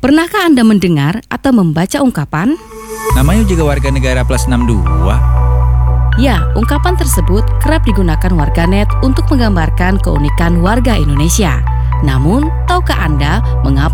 Pernahkah Anda mendengar atau membaca ungkapan? Namanya juga warga negara plus 62. Ya, ungkapan tersebut kerap digunakan warganet untuk menggambarkan keunikan warga Indonesia. Namun, tahukah Anda mengapa